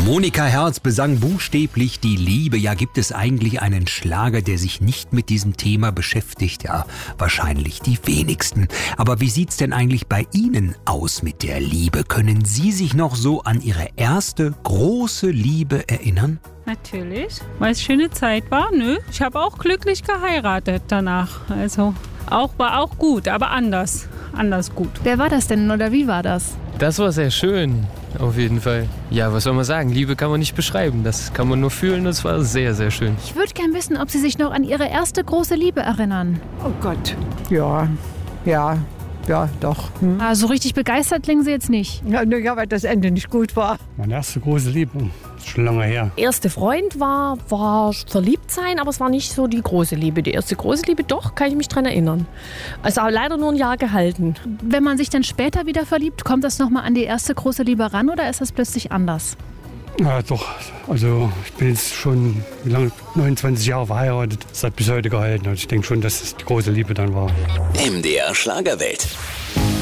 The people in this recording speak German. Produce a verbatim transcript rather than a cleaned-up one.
Monika Herz besang buchstäblich die Liebe. Ja, gibt es eigentlich einen Schlager, der sich nicht mit diesem Thema beschäftigt? Ja, wahrscheinlich die wenigsten. Aber wie sieht's denn eigentlich bei Ihnen aus mit der Liebe? Können Sie sich noch so an Ihre erste große Liebe erinnern? Natürlich, weil es schöne Zeit war, nö. Ich habe auch glücklich geheiratet danach. Also auch war auch gut, aber anders. Anders gut. Wer war das denn oder wie war das? Das war sehr schön, auf jeden Fall. Ja, was soll man sagen? Liebe kann man nicht beschreiben. Das kann man nur fühlen. Das war sehr, sehr schön. Ich würde gern wissen, ob Sie sich noch an Ihre erste große Liebe erinnern. Oh Gott, ja, ja, ja, doch. Hm. Ah, so richtig begeistert klingen Sie jetzt nicht. Ja, ja, weil das Ende nicht gut war. Meine erste große Liebe, ist schon lange her. Erste Freund war, war verliebt sein, aber es war nicht so die große Liebe. Die erste große Liebe, doch, kann ich mich dran erinnern. Also aber leider nur ein Jahr gehalten. Wenn man sich dann später wieder verliebt, kommt das nochmal an die erste große Liebe ran oder ist das plötzlich anders? Ja, doch. Also ich bin jetzt schon wie lange, neunundzwanzig Jahre verheiratet. Das hat bis heute gehalten. Also ich denke schon, dass es die große Liebe dann war. M D R Schlagerwelt.